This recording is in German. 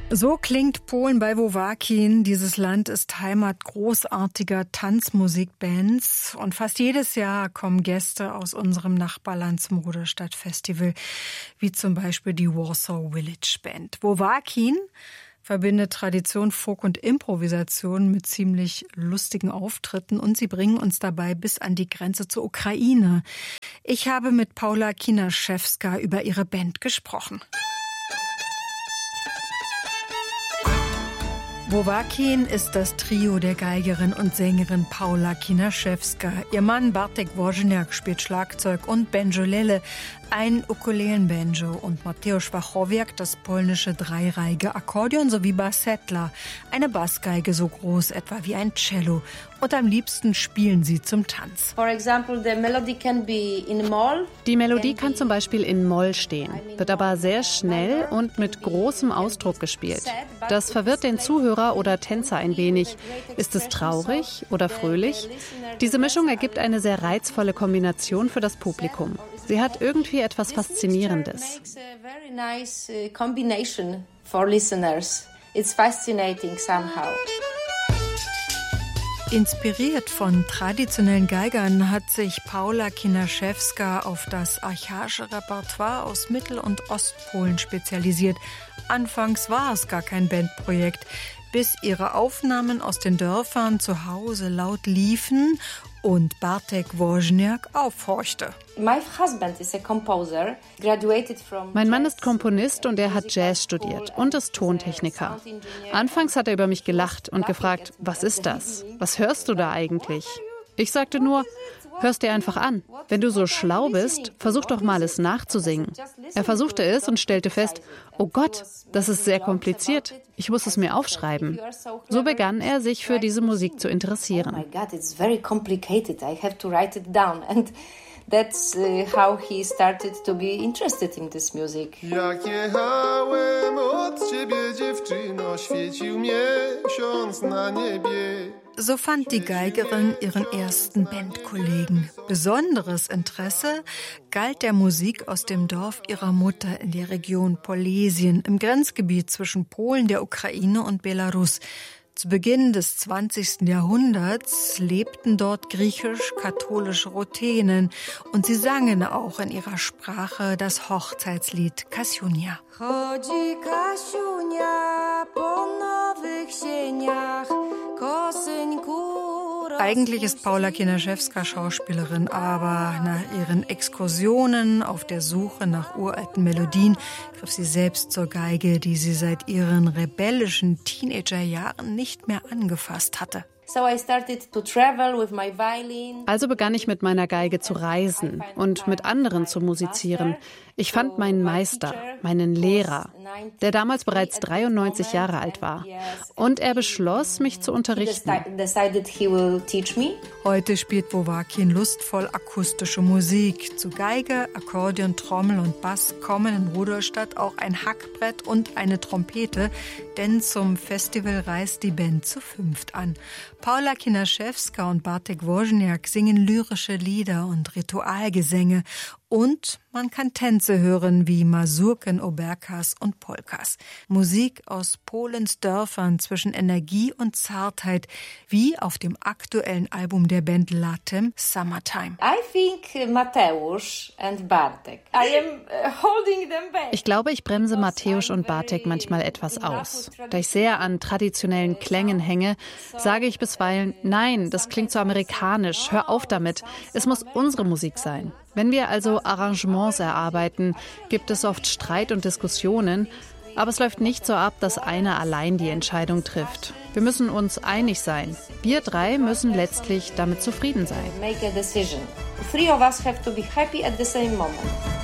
So klingt Polen bei Wołakin. Dieses Land ist Heimat großartiger Tanzmusikbands. Und fast jedes Jahr kommen Gäste aus unserem Nachbarland zum Ruderstadt-Festival, wie zum Beispiel die Warsaw Village Band. Wołakin verbindet Tradition, Folk und Improvisation mit ziemlich lustigen Auftritten und sie bringen uns dabei bis an die Grenze zur Ukraine. Ich habe mit Paula Kinaschewska über ihre Band gesprochen. Wołakin ist das Trio der Geigerin und Sängerin Paula Kinaschewska. Ihr Mann Bartek Wozniak spielt Schlagzeug und Banjolele, ein Ukulelenbanjo, und Mateusz Wachowiak das polnische dreireihige Akkordeon sowie Bassetla, eine Bassgeige so groß etwa wie ein Cello. Und am liebsten spielen sie zum Tanz. Die Melodie kann zum Beispiel in Moll stehen, wird aber sehr schnell und mit großem Ausdruck gespielt. Das verwirrt den Zuhörer oder Tänzer ein wenig. Ist es traurig oder fröhlich? Diese Mischung ergibt eine sehr reizvolle Kombination für das Publikum. Sie hat irgendwie etwas Faszinierendes. Inspiriert von traditionellen Geigern hat sich Paula Kinaschewska auf das archaische Repertoire aus Mittel- und Ostpolen spezialisiert. Anfangs war es gar kein Bandprojekt, bis ihre Aufnahmen aus den Dörfern zu Hause laut liefen und Bartek Wozniak aufhorchte. Mein Mann ist Komponist und er hat Jazz studiert und ist Tontechniker. Anfangs hat er über mich gelacht und gefragt, was ist das? Was hörst du da eigentlich? Ich sagte nur, hörst dir einfach an. Wenn du so schlau bist, versuch doch mal es nachzusingen. Er versuchte es und stellte fest, oh Gott, das ist sehr kompliziert. Ich muss es mir aufschreiben. So begann er, sich für diese Musik zu interessieren. Oh my God, it's very complicated. I have to write it down. And that's how he started to be interested in this music. Jak jechałem od ciebie, dziewczyno, świecił miesiąc na niebie. So fand die Geigerin ihren ersten Bandkollegen. Besonderes Interesse galt der Musik aus dem Dorf ihrer Mutter in der Region Polesien, im Grenzgebiet zwischen Polen, der Ukraine und Belarus. Zu Beginn des 20. Jahrhunderts lebten dort griechisch-katholische Ruthenen und sie sangen auch in ihrer Sprache das Hochzeitslied Kasiunia. Chodzi Kasiunia po nowych sieniach. Eigentlich ist Paula Kinaschewska Schauspielerin, aber nach ihren Exkursionen auf der Suche nach uralten Melodien griff sie selbst zur Geige, die sie seit ihren rebellischen Teenagerjahren nicht mehr angefasst hatte. Also begann ich mit meiner Geige zu reisen und mit anderen zu musizieren. Ich fand meinen Meister, meinen Lehrer, der damals bereits 93 Jahre alt war. Und er beschloss, mich zu unterrichten. Heute spielt Wołakin lustvoll akustische Musik. Zu Geige, Akkordeon, Trommel und Bass kommen in Rudolstadt auch ein Hackbrett und eine Trompete, denn zum Festival reist die Band zu 5 an. Paula Kinaschewska und Bartek Wozniak singen lyrische Lieder und Ritualgesänge. Und man kann Tänze hören wie Mazurken, Oberkas und Polkas. Musik aus Polens Dörfern zwischen Energie und Zartheit, wie auf dem aktuellen Album der Band Latem, Summertime. I think Mateusz and Bartek. I am holding them back. Ich glaube, ich bremse Mateusz und Bartek manchmal etwas aus. Da ich sehr an traditionellen Klängen hänge, sage ich bisweilen, nein, das klingt so amerikanisch, hör auf damit. Es muss unsere Musik sein. Wenn wir also Arrangements erarbeiten, gibt es oft Streit und Diskussionen, aber es läuft nicht so ab, dass einer allein die Entscheidung trifft. Wir müssen uns einig sein. Wir 3 müssen letztlich damit zufrieden sein. Make a decision. 3 of us have to be happy at the same moment.